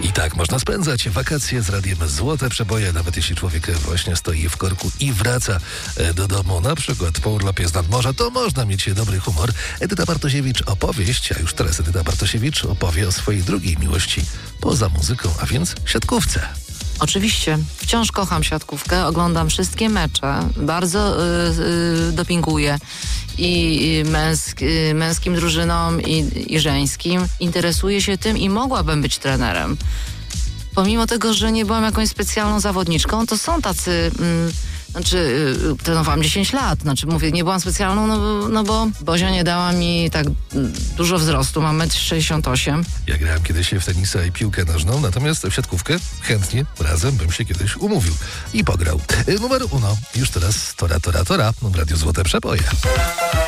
I tak można spędzać wakacje z radiem Złote Przeboje, nawet jeśli człowiek właśnie stoi w korku i wraca do domu, na przykład po urlopie z nad morza, to można mieć dobry humor. Edyta Bartosiewicz opowieść, a już teraz Edyta Bartosiewicz opowie o swojej drugiej miłości poza muzyką, a więc siatkówce. Oczywiście. Wciąż kocham siatkówkę, oglądam wszystkie mecze, bardzo dopinguję i męskim drużynom i żeńskim. Interesuję się tym i mogłabym być trenerem. Pomimo tego, że nie byłam jakąś specjalną zawodniczką, to są tacy... trenowałam 10 lat, mówię, nie byłam specjalną, no bo Bozia nie dała mi tak dużo wzrostu, mam 1,68 m. Ja grałem kiedyś w tenisa i piłkę nożną, natomiast w siatkówkę chętnie razem bym się kiedyś umówił i pograł. Numer 1, już teraz Tora w Radiu Złote Przeboje.